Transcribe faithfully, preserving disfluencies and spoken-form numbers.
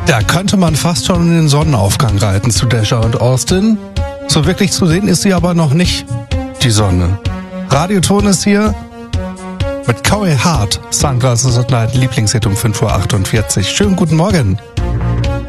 Da könnte man fast schon in den Sonnenaufgang reiten zu Dasher und Austin. So wirklich zu sehen ist sie aber noch nicht, die Sonne. Radioton ist hier mit Corey Hart. Sunglasses at Night, Lieblingshit um fünf Uhr achtundvierzig. Schönen guten Morgen.